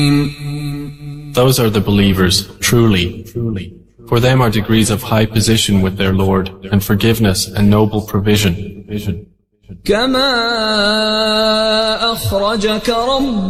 Those are the believers, truly. For them are degrees of high position with their Lord, and forgiveness and noble provision. كما أخرجك ربك